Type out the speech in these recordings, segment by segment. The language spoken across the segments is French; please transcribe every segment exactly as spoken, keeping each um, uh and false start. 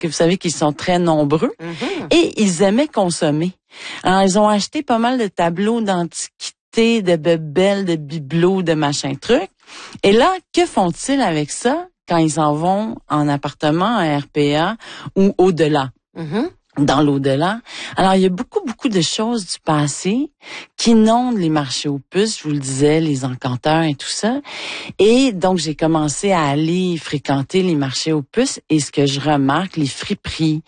que vous savez qu'ils sont très nombreux, Mm-hmm. et ils aimaient consommer. Alors, ils ont acheté pas mal de tableaux d'antiquité, de bebelles, de bibelots, de machin truc. Et là, que font-ils avec ça quand ils en vont en appartement, à R P A ou au-delà? Mm-hmm. Dans l'au-delà. Alors, il y a beaucoup, beaucoup de choses du passé qui inondent les marchés aux puces, je vous le disais, les encanteurs et tout ça. Et donc, j'ai commencé à aller fréquenter les marchés aux puces, et ce que je remarque, les friperies,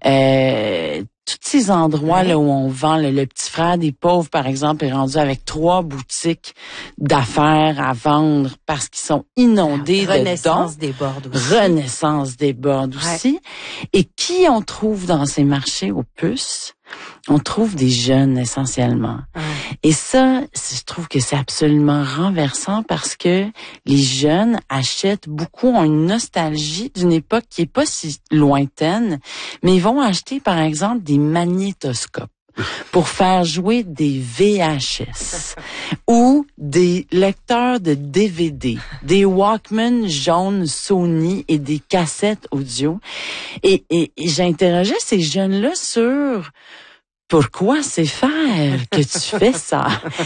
euh, tous ces endroits là où on vend, le, le petit frère des pauvres, par exemple, est rendu avec trois boutiques d'affaires à vendre parce qu'ils sont inondés de dons. Renaissance déborde aussi. Renaissance déborde aussi. Ouais. Et qui on trouve dans ces marchés aux puces? On trouve des jeunes essentiellement. Ouais. Et ça, je trouve que c'est absolument renversant parce que les jeunes achètent beaucoup, ont une nostalgie d'une époque qui est pas si lointaine, mais ils vont acheter par exemple des magnétoscopes pour faire jouer des V H S ou des lecteurs de D V D, des Walkman jaunes Sony et des cassettes audio. Et, et, et j'interrogeais ces jeunes-là sur pourquoi c'est faire que tu fais ça.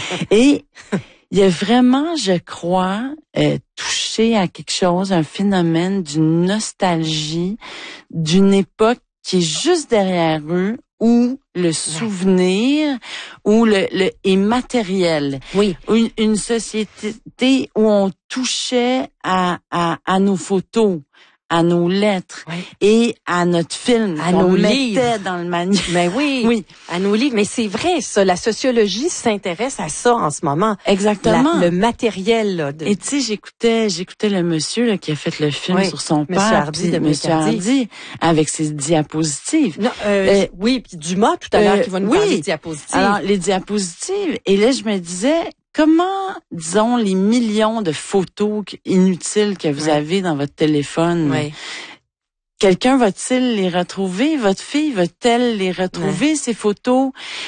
Et il y a vraiment, je crois, euh, touché à quelque chose, un phénomène d'une nostalgie, d'une époque qui est juste derrière eux, où le souvenir, où le, le est matériel. Oui. Une, une société où on touchait à, à, à nos photos, à nos lettres, oui. et à notre film, à qu'on nos mettait livres. dans le manuel. Mais oui, oui, à nos livres. Mais c'est vrai, ça. La sociologie s'intéresse à ça en ce moment. Exactement. La, le matériel. Là, de... Et tu sais, j'écoutais, j'écoutais le monsieur là, qui a fait le film oui. sur son Monsieur père, Hardy, puis Monsieur Hardy. Hardy, avec ses diapositives. Non, euh, euh, oui, puis Dumas tout à l'heure euh, qui va nous oui. parler de diapositives. Alors les diapositives. Et là, je me disais, comment, disons, les millions de photos inutiles que vous oui. avez dans votre téléphone. Oui. Quelqu'un va-t-il les retrouver? Votre fille va-t-elle les retrouver, ouais. ces photos?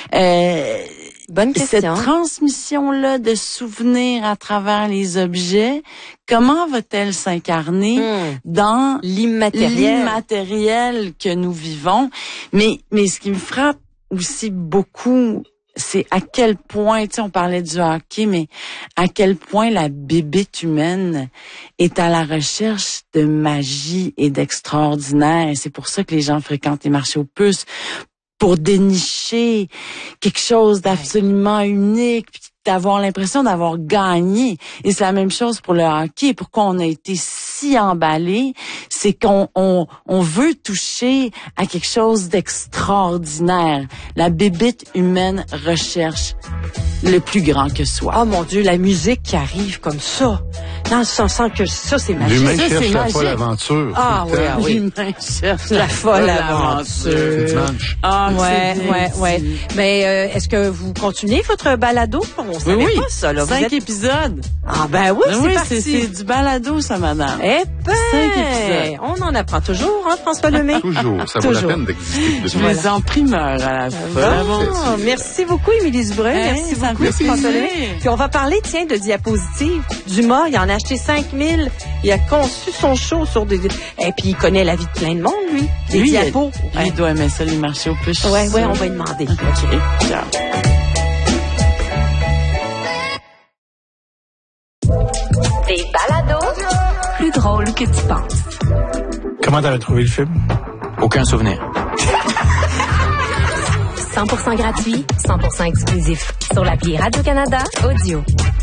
Euh, Bonne question. Cette transmission-là de souvenirs à travers les objets, comment va-t-elle s'incarner mmh. dans l'immatériel. l'immatériel que nous vivons? Mais, mais ce qui me frappe aussi beaucoup, c'est à quel point, tu sais, on parlait du hockey, mais à quel point la bébite humaine est à la recherche de magie et d'extraordinaire. Et c'est pour ça que les gens fréquentent les marchés aux puces, pour dénicher quelque chose d'absolument unique, puis d'avoir l'impression d'avoir gagné. Et c'est la même chose pour le hockey. Pourquoi on a été si emballé, c'est qu'on on, on veut toucher à quelque chose d'extraordinaire. La bébite humaine recherche le plus grand que soi. Oh mon Dieu, la musique qui arrive comme ça. Dans le sens que ça, c'est magique. L'humain ça, cherche c'est la magique. folle aventure. Ah oui, ah oui. L'humain cherche la folle aventure. C'est dimanche. Ah, ouais, c'est ouais, ouais. Mais euh, est-ce que vous continuez votre balado? On savait oui, pas ça. Là. Vous Cinq êtes... épisodes. Ah ben oui, c'est oui, parti. C'est, c'est du balado, ça, madame. Eh ben, Cinq épisodes. On en apprend toujours, hein, François Lemay? Toujours. Ça vaut toujours. la peine d'exister. Je vous les en primeur à la fin. Bon, merci beaucoup, Émilie Dubreuil. Hey, merci beaucoup, merci. François Lemay. Puis on va parler, tiens, de diapositives. Dumas, il en a acheté cinq mille. Il a conçu son show sur des... Et puis, il connaît la vie de plein de monde, lui. Des lui, diapos. Il, lui, il doit aimer ça, les marchés aux puces. Ouais, ouais, on va lui demander. OK. Ciao. Des balados plus drôles que tu penses. Comment t'avais trouvé le film? Aucun souvenir. cent pour cent gratuit, cent pour cent exclusif. Sur l'appli Radio-Canada Audio.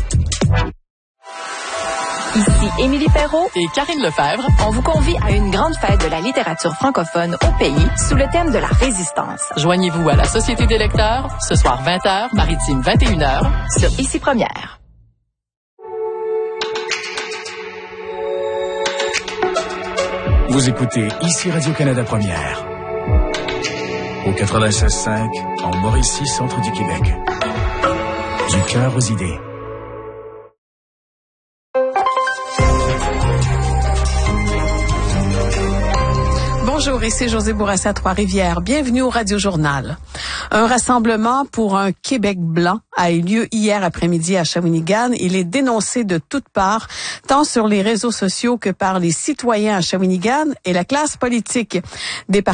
Ici Émilie Perrault et Karine Lefebvre. On vous convie à une grande fête de la littérature francophone au pays sous le thème de la résistance. Joignez-vous à la Société des lecteurs ce soir vingt heures, Maritime vingt et une heures sur Ici Première. Vous écoutez Ici Radio-Canada Première. Au quatre-vingt-seize cinq, en Mauricie, centre du Québec. Du cœur aux idées. Bonjour, ici José Bourassa, Trois-Rivières. Bienvenue au Radio Journal. Un rassemblement pour un Québec blanc a eu lieu hier après-midi à Shawinigan. Il est dénoncé de toutes parts, tant sur les réseaux sociaux que par les citoyens à Shawinigan et la classe politique. Des